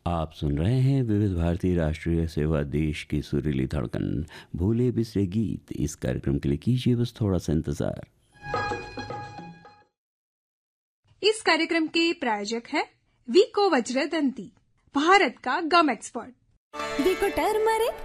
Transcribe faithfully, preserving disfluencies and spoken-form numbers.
आप सुन रहे हैं विविध भारती राष्ट्रीय सेवा, देश की सुरीली धड़कन, भूले बिसरे गीत। इस कार्यक्रम के लिए कीजिए बस थोड़ा सा इंतजार। इस कार्यक्रम के प्रायोजक है विको वज्रदंती, भारत का गम एक्सपर्ट। विको टर्मरिक